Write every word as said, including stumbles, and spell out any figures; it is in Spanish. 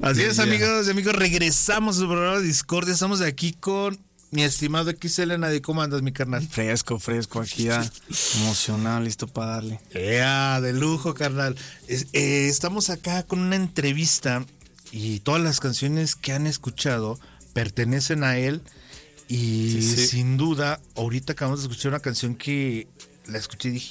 Así es, amigos y amigos, regresamos a su programa de Discordia. Estamos aquí con mi estimado X L Nadie. ¿Cómo andas, mi carnal? Fresco, fresco, aquí ya emocionado, listo para darle. ¡Ea! De lujo, carnal. Es, eh, estamos acá con una entrevista y todas las canciones que han escuchado pertenecen a él. Y sí, sí. Sin duda, ahorita acabamos de escuchar una canción que la escuché y dije,